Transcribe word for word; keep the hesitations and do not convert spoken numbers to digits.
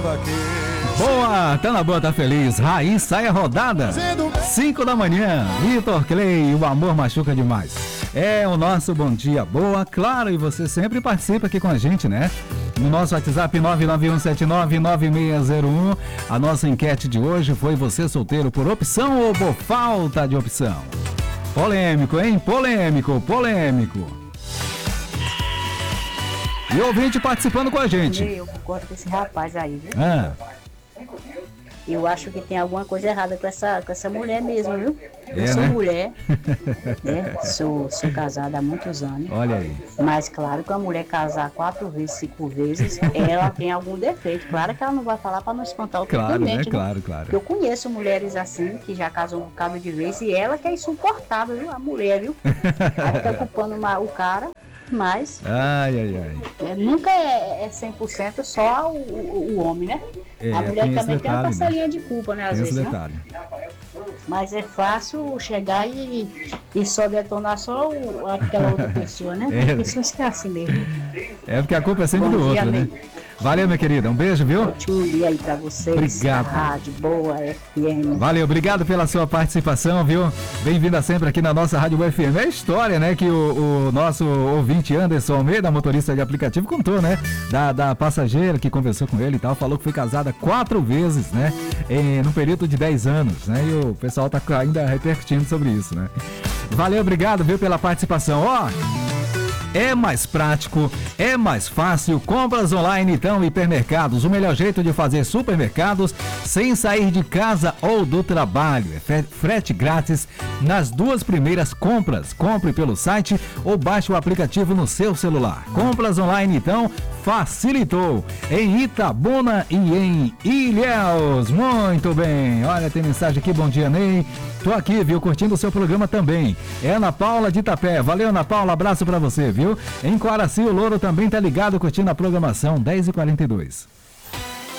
Boa, tá na boa, tá feliz. Raiz sai a rodada. cinco da manhã. Vitor Clay, o amor machuca demais. É o nosso bom dia boa, claro, e você sempre participa aqui com a gente, né? No nosso WhatsApp nove nove um sete nove nove seis zero um. A nossa enquete de hoje foi: você solteiro por opção ou por falta de opção? Polêmico, hein? Polêmico, polêmico. E ouvinte participando com a gente. Eu gosto desse rapaz aí, viu? Ah. Eu acho que tem alguma coisa errada com essa, com essa mulher mesmo, viu? Eu É, sou né? mulher, né? Sou, sou casada há muitos anos. Olha aí. Mas claro que a mulher casar quatro vezes, cinco vezes, ela tem algum defeito. Claro que ela não vai falar para não espantar o Claro, né? cliente, Claro, claro. Eu conheço mulheres assim, que já casam um bocado de vezes, e ela que é insuportável, viu? A mulher, viu? Aí fica culpando uma, o cara, mas Ai, ai, ai. é, nunca é, é cem por cento só o, o, o homem, né? É, a mulher tem esse também tem uma detalhe, né? parcelinha de culpa, né? Às Tem esse vezes, né? detalhe. Mas é fácil chegar e, e só detonar só o, aquela outra pessoa, né? É. A pessoa é assim mesmo. É porque a culpa é sempre Bom do dia, outro, né? amigo. Valeu, minha querida. Um beijo, viu? Ótimo dia aí pra vocês. Obrigado. Rádio Boa F M. Valeu, obrigado pela sua participação, viu? Bem-vinda sempre aqui na nossa Rádio F M. É a história, né, que o, o nosso ouvinte Anderson Almeida, motorista de aplicativo, contou, né? Da, da passageira que conversou com ele e tal, falou que foi casada quatro vezes, né? Em, num período de dez anos, né? E o pessoal tá ainda repercutindo sobre isso, né? Valeu, obrigado, viu, pela participação. Ó... É mais prático, é mais fácil. Compras online então, hipermercados. O melhor jeito de fazer supermercados sem sair de casa ou do trabalho. É frete grátis nas duas primeiras compras. Compre pelo site ou baixe o aplicativo no seu celular. Compras online então, facilitou. Em Itabuna e em Ilhéus. Muito bem. Olha, tem mensagem aqui. Bom dia, Ney. Tô aqui, viu? Curtindo o seu programa também. É Ana Paula de Itapé. Valeu, Ana Paula. Abraço pra você, viu? Em Coraci, o Louro também tá ligado curtindo a programação. dez e quarenta e dois.